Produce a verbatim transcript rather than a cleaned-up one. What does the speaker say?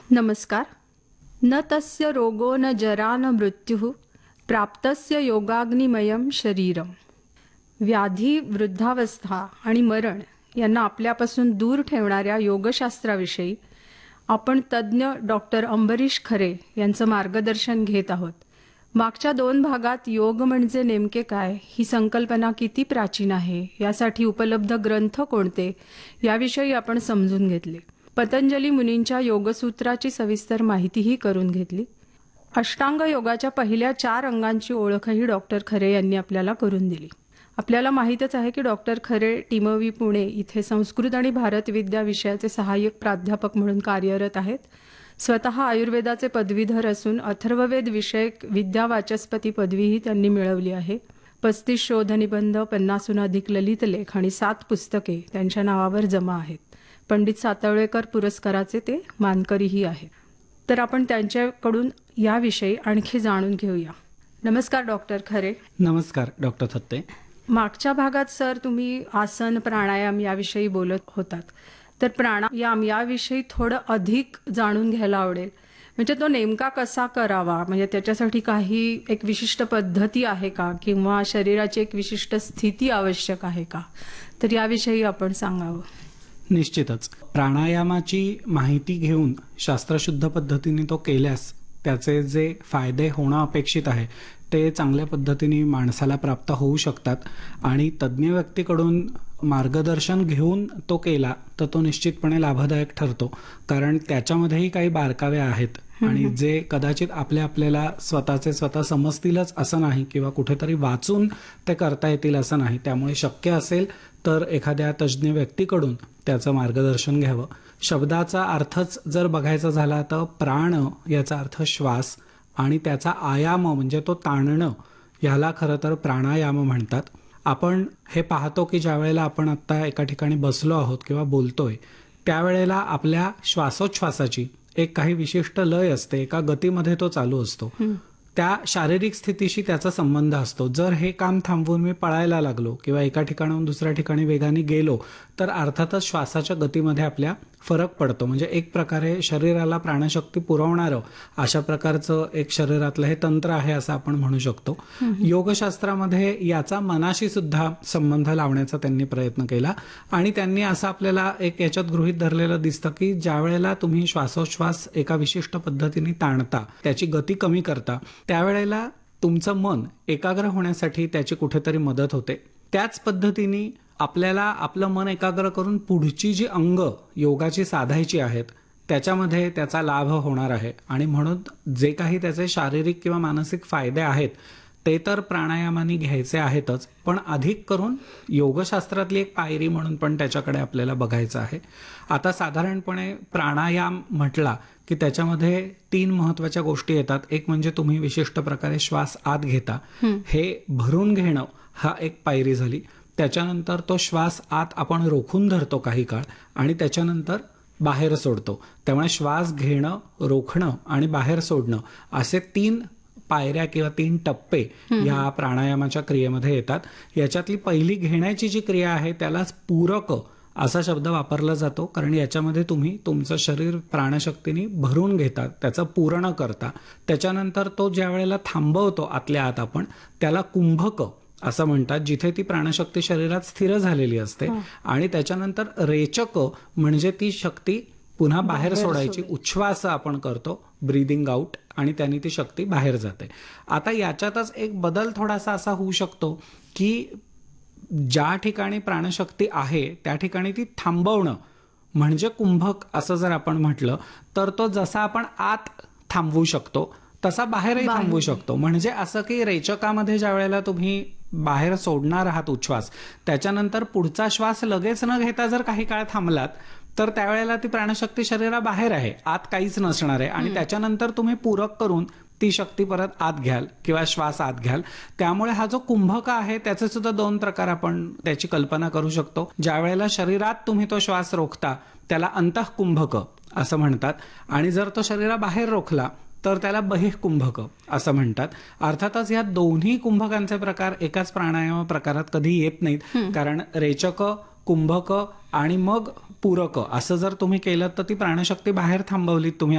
नमस्कार. न तस्य रोगो न जरा न मृत्युः प्राप्तस्य योगाग्निमयम शरीरम. व्याधी, वृद्धावस्था आणि मरण यांना आपल्यापासून दूर ठेवणाऱ्या योगशास्त्राविषयी आपण तज्ज्ञ डॉक्टर अंबरीश खरे यांचं मार्गदर्शन घेत आहोत. मागच्या दोन भागात योग म्हणजे नेमके काय, ही संकल्पना किती प्राचीन आहे, यासाठी उपलब्ध ग्रंथ कोणते याविषयी आपण समजून घेतले. पतंजली मुनींच्या योगसूत्राची सविस्तर माहितीही करून घेतली. अष्टांग योगाच्या पहिल्या चार अंगांची ओळखही डॉक्टर खरे यांनी आपल्याला करून दिली. आपल्याला माहीतच आहे की डॉक्टर खरे टीमवी पुणे इथे संस्कृत आणि भारत विद्या विषयाचे सहाय्यक प्राध्यापक म्हणून कार्यरत आहेत. स्वतः आयुर्वेदाचे पदवीधर असून अथर्ववेद विषयक विद्या वाचस्पती पदवीही त्यांनी मिळवली आहे. पस्तीस शोधनिबंध, पन्नासहून अधिक ललित लेख आणि सात पुस्तके त्यांच्या नावावर जमा आहेत. पंडित सातवळेकर पुरस्काराचे ते मानकरीही आहेत. तर आपण त्यांच्याकडून याविषयी आणखी जाणून घेऊया. नमस्कार डॉक्टर खरे. नमस्कार डॉक्टर थत्ते. मागच्या भागात सर तुम्ही आसन, प्राणायाम याविषयी बोलत होतात. तर प्राणायाम याविषयी थोडं अधिक जाणून घ्यायला आवडेल. म्हणजे तो नेमका कसा करावा, म्हणजे त्याच्यासाठी काही एक विशिष्ट पद्धती आहे का, किंवा शरीराची एक विशिष्ट स्थिती आवश्यक आहे का, तर याविषयी आपण सांगावं. निश्चितच प्राणायामाची माहिती घेऊन शास्त्रशुद्ध पद्धतीने तो केल्यास त्याचे जे फायदे होणं अपेक्षित आहे ते चांगल्या पद्धतीने माणसाला प्राप्त होऊ शकतात. आणि तज्ज्ञ व्यक्तीकडून मार्गदर्शन घेऊन तो केला तर तो निश्चितपणे लाभदायक ठरतो. कारण त्याच्यामध्येही काही बारकावे आहेत आणि जे कदाचित आपल्या आपल्याला स्वतःचे स्वतः समजतीलच असं नाही, किंवा कुठेतरी वाचून ते करता येतील असं नाही. त्यामुळे शक्य असेल तर एखाद्या तज्ज्ञ व्यक्तीकडून त्याचं मार्गदर्शन घ्यावं. शब्दाचा अर्थच जर बघायचा झाला तर प्राण याचा अर्थ श्वास आणि त्याचा आयाम म्हणजे तो ताणणं, याला खरं तर प्राणायाम म्हणतात. आपण हे पाहतो की ज्या वेळेला आपण आता एका ठिकाणी बसलो आहोत किंवा बोलतोय त्यावेळेला आपल्या श्वासोच्छ्वासाची एक काही विशिष्ट लय असते, एका गतीमध्ये तो चालू असतो. त्या शारीरिक स्थितीशी त्याचा संबंध असतो. जर हे काम थांबवून मी पळायला लागलो किंवा एका ठिकाणाहून दुसऱ्या ठिकाणी वेगाने गेलो तर अर्थातच श्वासाच्या गतीमध्ये आपल्या फरक पडतो. म्हणजे एक प्रकारे शरीराला प्राणशक्ती पुरवणारं अशा प्रकारचं एक शरीरातलं हे तंत्र आहे असं आपण म्हणू शकतो. योगशास्त्रामध्ये याचा मनाशी सुद्धा संबंध लावण्याचा त्यांनी प्रयत्न केला आणि त्यांनी असं आपल्याला एक याच्यात गृहीत धरलेलं दिसतं की ज्या वेळेला तुम्ही श्वासोच्छ्वास एका विशिष्ट पद्धतीने ताणता, त्याची गती कमी करता, त्यावेळेला तुमचं मन एकाग्र होण्यासाठी त्याची कुठेतरी मदत होते. त्याच पद्धतीने आपल्याला आपलं मन एकाग्र करून पुढची जी अंग योगाची साधायची आहेत त्याच्यामध्ये त्याचा लाभ होणार आहे. आणि म्हणून जे काही त्याचे शारीरिक किंवा मानसिक फायदे आहेत ते तर प्राणायामाने घ्यायचे आहेतच, पण अधिक करून योगशास्त्रातली एक पायरी म्हणून पण त्याच्याकडे आपल्याला बघायचं आहे. आता साधारणपणे प्राणायाम म्हटला की त्याच्यामध्ये तीन महत्वाच्या गोष्टी येतात. एक म्हणजे तुम्ही विशिष्ट प्रकारे श्वास आत घेता, हे भरून घेणं हा एक पायरी झाली. त्याच्यानंतर तो श्वास आत आपण रोखून धरतो काही काळ आणि त्याच्यानंतर बाहेर सोडतो. त्यामुळे श्वास घेणं, रोखणं आणि बाहेर सोडणं असे तीन पायऱ्या किंवा तीन टप्पे या प्राणायामाच्या क्रियेमध्ये येतात. याच्यातली पहिली घेण्याची जी क्रिया आहे त्यालाच पूरक असा शब्द वापरला जातो, कारण याच्यामध्ये तुम्ही तुमचं शरीर प्राणशक्तीने भरून घेता, त्याचं पूर्ण करता. त्याच्यानंतर तो ज्या वेळेला थांबवतो आतल्या आत आपण त्याला कुंभक असं म्हणतात, जिथे ती प्राणशक्ती शरीरात स्थिर झालेली असते. आणि त्याच्यानंतर रेचक म्हणजे ती शक्ती पुन्हा बाहेर सोडायची, उच्छ्वास आपण करतो, ब्रीदिंग आउट, आणि त्यांनी ती शक्ती बाहेर जाते. आता याच्यातच एक बदल थोडासा असा होऊ शकतो की ज्या ठिकाणी प्राणशक्ती आहे त्या ठिकाणी ती थांबवणं म्हणजे कुंभक असं जर आपण म्हटलं तर तो जसा आपण आत थांबवू शकतो तसा बाहेरही थांबवू शकतो. म्हणजे असं की रेचकामध्ये ज्या वेळेला तुम्ही बाहेर सोडणार आहात उच्छ्वास, त्याच्यानंतर पुढचा श्वास लगेच न घेता जर काही काळ थांबलात तर त्यावेळेला ती प्राणशक्ती शरीराबाहेर आहे, आत काहीच नसणार आहे. आणि त्याच्यानंतर तुम्ही पूरक करून ती शक्ती परत आत घ्याल किंवा श्वास आत घ्याल. त्यामुळे हा जो कुंभक आहे त्याचे सुद्धा दोन प्रकार आपण त्याची कल्पना करू शकतो. ज्या वेळेला शरीरात तुम्ही तो श्वास रोखता त्याला अंतःकुंभक असं म्हणतात, आणि जर तो शरीराबाहेर रोखला तर त्याला बहिःकुंभक असं म्हणतात. अर्थातच या दोन्ही कुंभकांचे प्रकार एकाच प्राणायाम प्रकारात कधी येत नाहीत, कारण रेचक, कुंभक आणि मग पूरक असं जर तुम्ही केलं तर ती प्राणशक्ती बाहेर थांबवली तुम्ही